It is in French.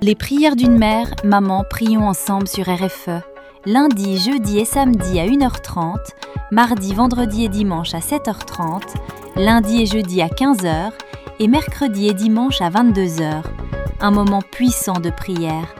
Les prières d'une mère, maman, prions ensemble sur RFE. Lundi, jeudi et samedi à 1h30, mardi, vendredi et dimanche à 7h30, lundi et jeudi à 15h et mercredi et dimanche à 22h. Un moment puissant de prière.